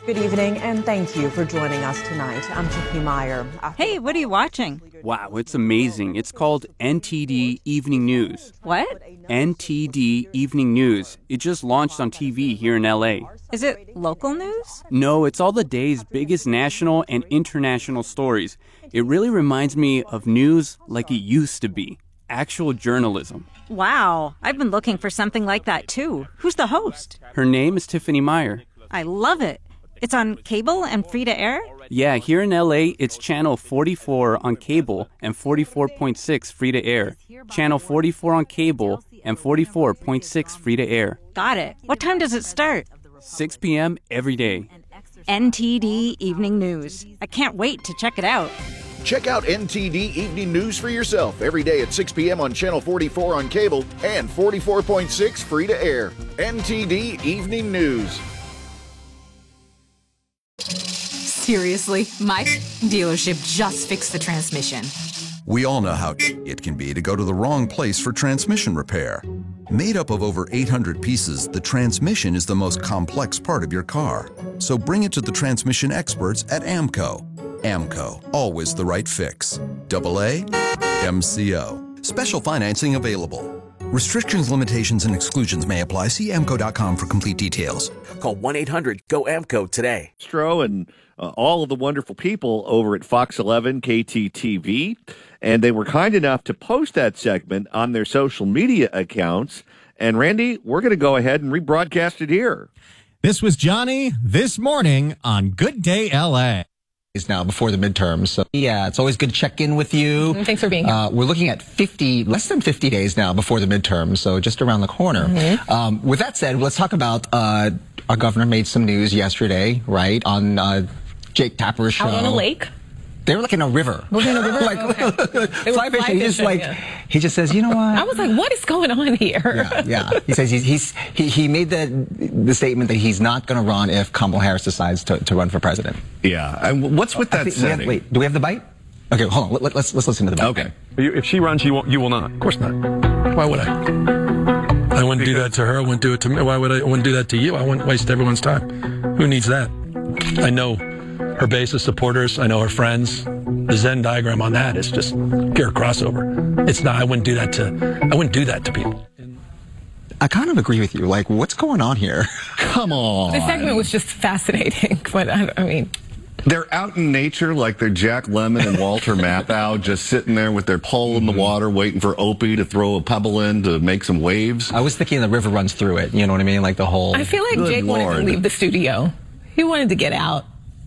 Good evening, and thank you for joining us tonight. I'm Tiffany Meyer. Hey, what are you watching? Wow, it's amazing. It's called NTD Evening News. What? NTD Evening News. It just launched on TV here in L.A. Is it local news? No, it's all the day's biggest national and international stories. It really reminds me of news like it used to be. Actual journalism. Wow, I've been looking for something like that too. Who's the host? Her name is Tiffany Meyer. I love it. It's on cable and free to air? Yeah, here in L.A., it's channel 44 on cable and 44.6 free to air. Channel 44 on cable and 44.6 free to air. Got it. What time does it start? 6 p.m. every day. NTD Evening News. I can't wait to check it out. Check out NTD Evening News for yourself every day at 6 p.m. on Channel 44 on cable and 44.6 free to air. NTD Evening News. Seriously, my dealership just fixed the transmission. We all know how it can be to go to the wrong place for transmission repair. Made up of over 800 pieces, the transmission is the most complex part of your car. So bring it to the transmission experts at AAMCO. AAMCO, always the right fix. AA MCO. Special financing available. Restrictions, limitations, and exclusions may apply. See AAMCO.com for complete details. Call 1-800-GO-AMCO today. And all of the wonderful people over at Fox 11 KTTV, and they were kind enough to post that segment on their social media accounts. And Randy, we're going to go ahead and rebroadcast it here. This was Johnny this morning on Good Day LA. Is now before the midterms. So yeah, it's always good to check in with you. Thanks for being here. We're looking at less than 50 days now before the midterms, so just around the corner. With that said, let's talk about our governor made some news yesterday, right, on Jake Tapper's show. Out on a lake? They were like in a river. Was in a river? Fly fishing. He just says, you know what? I was like, what is going on here? Yeah. He says he made the statement that he's not going to run if Kamala Harris decides to run for president. Yeah. And what's with that setting? Wait, do we have the bite? Okay, hold on. Let's listen to the bite. Okay. If she runs, you will not. Of course not. Why would I? I wouldn't do that to her. I wouldn't do it to me. Why would I? I wouldn't do that to you. I wouldn't waste everyone's time. Who needs that? I know her base of supporters. I know her friends. The Venn diagram on that is just pure crossover. It's not. I wouldn't do that to people. I kind of agree with you. Like, what's going on here? Come on. The segment was just fascinating, but I mean. They're out in nature like they're Jack Lemmon and Walter Matthau, just sitting there with their pole in the water waiting for Opie to throw a pebble in to make some waves. I was thinking the river runs through it. You know what I mean? Like the whole... I feel like Jake wanted to leave the studio. He wanted to get out.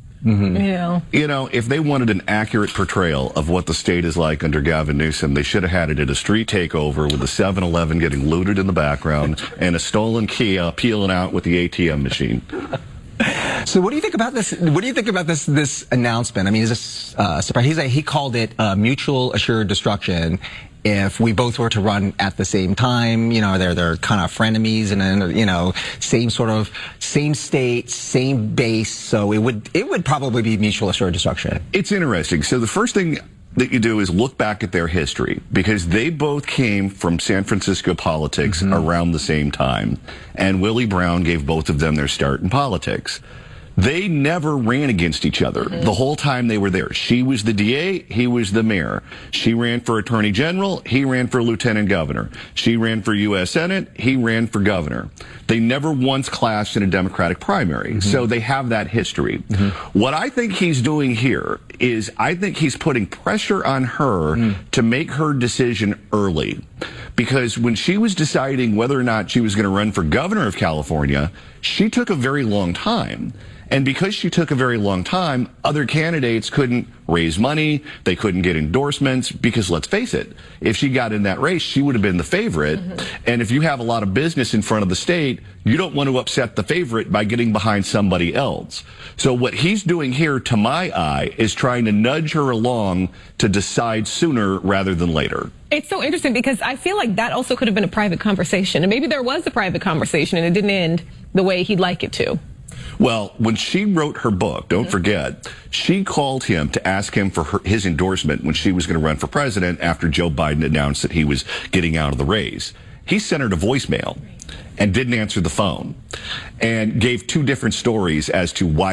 You know, if they wanted an accurate portrayal of what the state is like under Gavin Newsom, they should have had it at a street takeover with a 7-Eleven getting looted in the background and a stolen Kia peeling out with the ATM machine. So what do you think about this? What do you think about this announcement? I mean, is this surprise? He called it mutual assured destruction. If we both were to run at the same time, you know, they're kind of frenemies, and then, you know, same state, same base. So it would probably be mutual assured destruction. It's interesting. So the first thing that you do is look back at their history, because they both came from San Francisco politics around the same time, and Willie Brown gave both of them their start in politics. They never ran against each other the whole time they were there. She was the DA, he was the mayor. She ran for attorney general, he ran for lieutenant governor. She ran for U.S. Senate, he ran for governor. They never once clashed in a Democratic primary, so they have that history. What I think he's doing here is I think he's putting pressure on her to make her decision early. Because when she was deciding whether or not she was going to run for governor of California, she took a very long time. And because she took a very long time, other candidates couldn't raise money, they couldn't get endorsements, because let's face it, if she got in that race, she would have been the favorite. And if you have a lot of business in front of the state, you don't want to upset the favorite by getting behind somebody else. So what he's doing here, to my eye, is trying to nudge her along to decide sooner rather than later. It's so interesting, because I feel like that also could have been a private conversation. And maybe there was a private conversation and it didn't end the way he'd like it to. Well, when she wrote her book, don't forget, she called him to ask him for his endorsement when she was going to run for president after Joe Biden announced that he was getting out of the race. He sent her to voicemail and didn't answer the phone and gave two different stories as to why